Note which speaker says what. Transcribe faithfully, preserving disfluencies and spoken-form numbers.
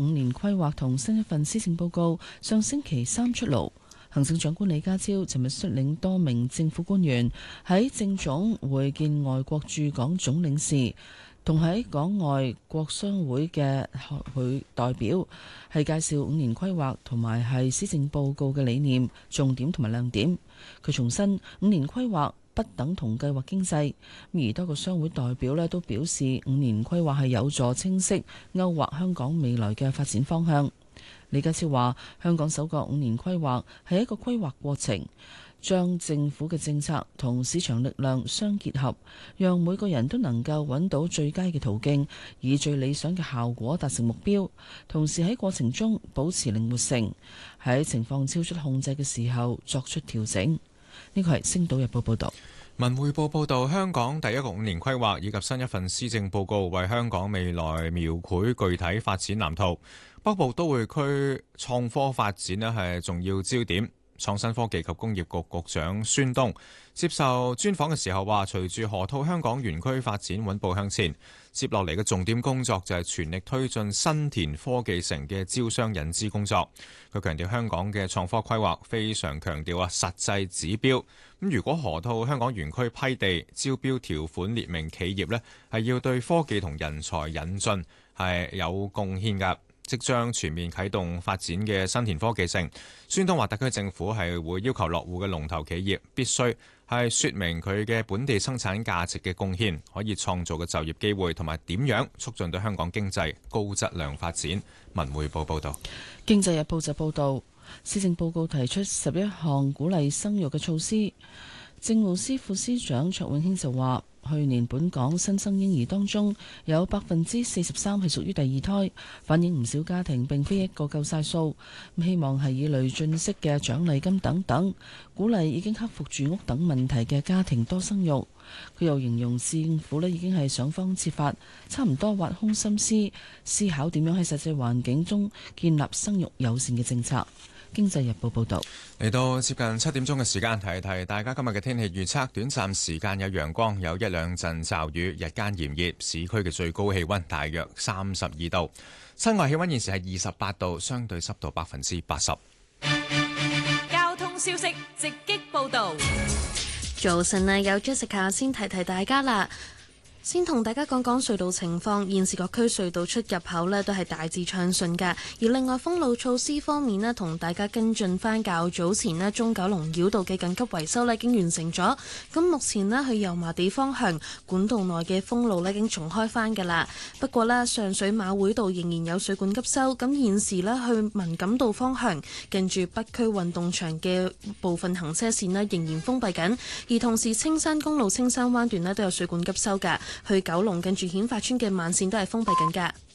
Speaker 1: 五年規劃同新一份施政報告上星期三出爐。行政長官李家超尋日率領多名政府官員喺政總會見外國駐港總領事，同喺港外國商會嘅學會代表，係介紹五年規劃同埋係施政報告嘅理念、重點同埋亮點。佢重申五年規劃不等同計劃經濟，而多個商會代表咧都表示五年規劃係有助清晰勾畫香港未來嘅發展方向。李家超話：香港首個五年規劃係一個規劃過程，將政府嘅政策同市場力量相結合，讓每個人都能夠揾到最佳嘅途徑，以最理想嘅效果達成目標。同時喺過程中保持靈活性，喺情況超出控制嘅時候作出調整。呢個係《星島日報》報導。
Speaker 2: 文匯報報道，香港第一個五年規劃以及新一份施政報告為香港未來描繪具體發展藍圖。北部都會區創科發展呢係重要焦點。創新科技及工業局局長孫東接受專訪嘅時候話，隨住河套香港園區發展穩步向前，接落嚟嘅重點工作就係全力推進新田科技城嘅招商引資工作。佢強調香港嘅創科規劃非常強調啊實際指標。咁如果河套香港園區批地招標條款列明企業呢係要對科技同人才引進係有貢獻㗎。即將全面啟動發展嘅新田科技城，孫東話特區政府係會要求落戶嘅龍頭企業必須係說明佢嘅本地生產價值嘅貢獻，可以創造嘅就業機會，同埋點樣促進對香港經濟高質量發展。文匯報報道。
Speaker 1: 經濟日報就報道，施政報告提出十一項鼓勵生育嘅措施。政務司副司長卓永興就話，去年本港新生嬰兒當中有百分之四十三係屬於第二胎，反映唔少家庭並非一個夠晒數，希望係以累進式嘅獎勵金等等，鼓勵已經克服住屋等問題嘅家庭多生育。佢又形容政府咧已經係想方設法，差唔多挖空心思思考點樣喺實際環境中建立生育友善嘅政策。經濟日報報道。
Speaker 2: 嚟到接近七點鐘嘅時間，提一提大家今日嘅天氣預測：短暫時間有陽光，有一兩陣驟雨，日間炎熱，市區嘅最高氣溫大約三十二度，室外氣溫現時係二十八度，相對濕度百分之八十。
Speaker 3: 交通消息直擊報道。
Speaker 4: 早晨啊，有 Jessica 先提提大家啦。先同大家講講隧道情況，現時各區隧道出入口呢都係大致暢順㗎。而另外封路措施方面呢，同大家跟進返較早前呢中九龍繞道嘅緊急維修呢已經完成咗。咁目前呢，去油麻地方向管道內嘅封路呢已經重開返㗎啦。不過呢，上水馬會道仍然有水管急修。咁現時呢，去文錦道方向近住北區運動場嘅部分行車線呢仍然封閉緊。而同時青山公路青山灣段呢都有水管急修㗎。去九龍近住顯發村嘅慢線都係封閉緊㗎。